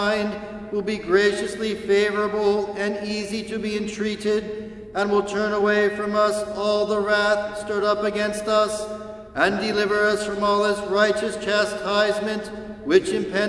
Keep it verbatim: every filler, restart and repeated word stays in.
will be graciously favorable and easy to be entreated, and will turn away from us all the wrath stirred up against us, and deliver us from all this righteous chastisement which impendeth